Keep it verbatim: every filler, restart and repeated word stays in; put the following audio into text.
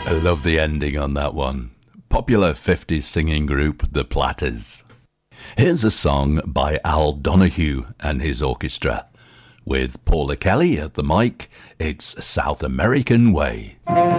I love the ending on that one. Popular fifties singing group, The Platters. Here's a song by Al Donahue and his orchestra. With Paula Kelly at the mic, it's South American Way.